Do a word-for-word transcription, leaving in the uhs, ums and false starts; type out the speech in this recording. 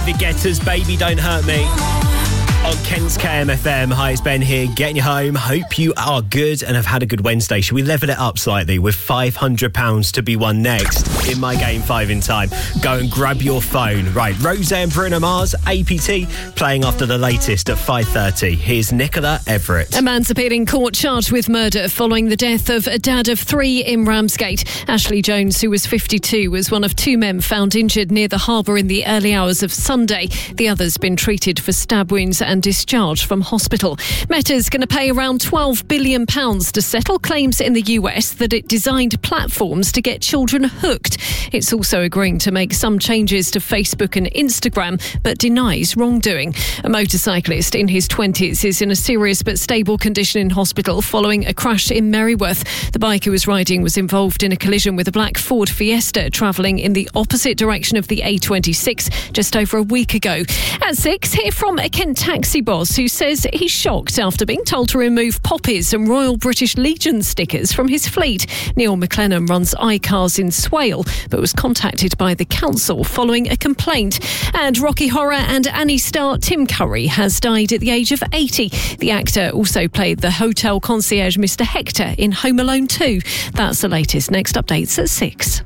David Guetta's Baby Don't Hurt Me on Kent's K M F M. Hi, it's Ben here, getting you home. Hope you are good and have had a good Wednesday. Should we level it up slightly with five hundred pounds to be won next in my Game five in time? Go and grab your phone. Right, Rose and Bruno Mars, A P T, playing after the latest at five thirty. Here's Nicola Everett. A man's appeared in court charged with murder following the death of a dad of three in Ramsgate. Ashley Jones, who was fifty-two, was one of two men found injured near the harbour in the early hours of Sunday. The other's been treated for stab wounds and discharged from hospital. Meta's going to pay around twelve billion pounds to settle claims in the U S that it designed platforms to get children hooked. It's also agreeing to make some changes to Facebook and Instagram, but denies wrongdoing. A motorcyclist in his twenties is in a serious but stable condition in hospital following a crash in Merryworth. The bike he was riding was involved in a collision with a black Ford Fiesta travelling in the opposite direction of the A twenty-six just over a week ago. At six, hear from a Kent taxi boss who says he's shocked after being told to remove poppies and Royal British Legion stickers from his fleet. Neil McLennan runs iCars in Swale, but was contacted by the council following a complaint. And Rocky Horror and Annie star Tim Curry has died at the age of eighty. The actor also played the hotel concierge Mister Hector in Home Alone two. That's the latest. Next updates at six.